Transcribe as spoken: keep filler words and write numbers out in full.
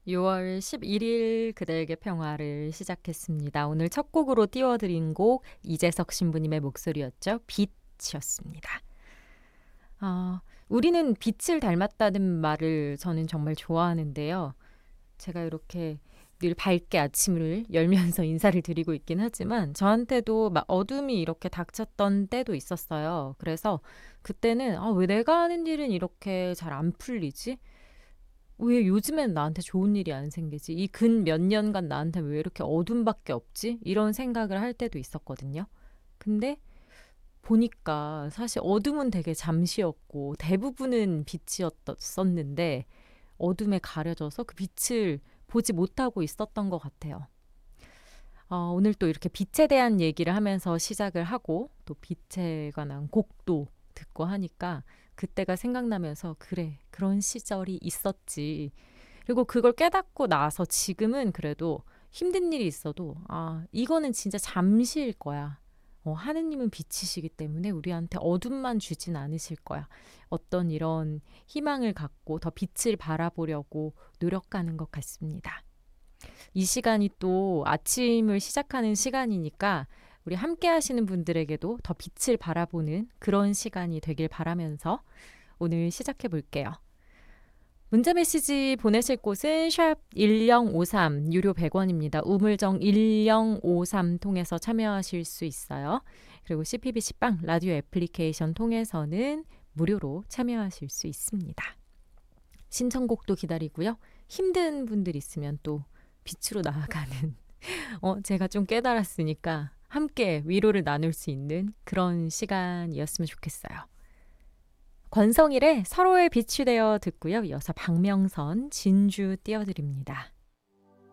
유월 십일일 그대에게 평화를 시작했습니다. 오늘 첫 곡으로 띄워드린 곡 이재석 신부님의 목소리였죠. 빛이었습니다. 아, 우리는 빛을 닮았다는 말을 저는 정말 좋아하는데요. 제가 이렇게 늘 밝게 아침을 열면서 인사를 드리고 있긴 하지만 저한테도 막 어둠이 이렇게 닥쳤던 때도 있었어요. 그래서 그때는 아, 왜 내가 하는 일은 이렇게 잘 안 풀리지? 왜 요즘엔 나한테 좋은 일이 안 생기지? 이 근 몇 년간 나한테 왜 이렇게 어둠밖에 없지? 이런 생각을 할 때도 있었거든요. 근데 보니까 사실 어둠은 되게 잠시였고 대부분은 빛이었었는데 어둠에 가려져서 그 빛을 보지 못하고 있었던 것 같아요. 어, 오늘 또 이렇게 빛에 대한 얘기를 하면서 시작을 하고 또 빛에 관한 곡도 듣고 하니까 그때가 생각나면서 그래, 그런 시절이 있었지. 그리고 그걸 깨닫고 나서 지금은 그래도 힘든 일이 있어도 아, 이거는 진짜 잠시일 거야. 어, 하느님은 빛이시기 때문에 우리한테 어둠만 주진 않으실 거야. 어떤 이런 희망을 갖고 더 빛을 바라보려고 노력하는 것 같습니다. 이 시간이 또 아침을 시작하는 시간이니까 우리 함께 하시는 분들에게도 더 빛을 바라보는 그런 시간이 되길 바라면서 오늘 시작해 볼게요. 문자 메시지 보내실 곳은 샵 일공오삼 유료 백 원입니다. 우물정 일공오삼 통해서 참여하실 수 있어요. 그리고 씨피비씨 빵 라디오 애플리케이션 통해서는 무료로 참여하실 수 있습니다. 신청곡도 기다리고요. 힘든 분들 있으면 또 빛으로 나아가는 어, 제가 좀 깨달았으니까 함께 위로를 나눌 수 있는 그런 시간이었으면 좋겠어요. 권성일의 서로의 빛이 되어 듣고요. 이어서 박명선 진주 띄워드립니다.